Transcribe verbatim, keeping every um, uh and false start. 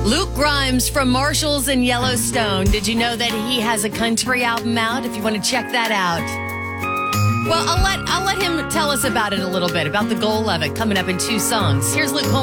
Luke Grimes from Marshalls and Yellowstone. Did you know that he has a country album out? If you want to check that out. Well, I'll let I'll let him tell us about it a little bit, about the goal of it, coming up in two songs. Here's Luke Combs.